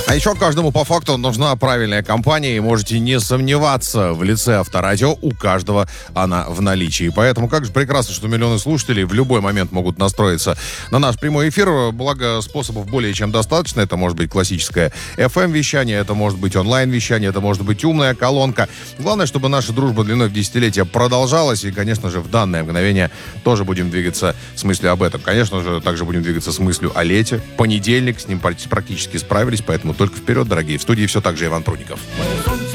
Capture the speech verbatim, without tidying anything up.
А еще каждому по факту нужна правильная компания, и можете не сомневаться, в лице Авторадио у каждого она в наличии. Поэтому как же прекрасно, что миллионы слушателей в любой момент могут настроиться на наш прямой эфир. Благо, способов более чем достаточно. Это может быть классическое эф эм-вещание, это может быть онлайн-вещание, это может быть умная колонка. Главное, чтобы наша дружба длиной в десятилетия продолжалась. И, конечно же, в данное мгновение тоже будем двигаться с мыслью об этом. Конечно же, также будем двигаться с мыслью о лете. Понедельник, с ним практически справились, поэтому только вперед, дорогие. В студии все так же Иван Прудников.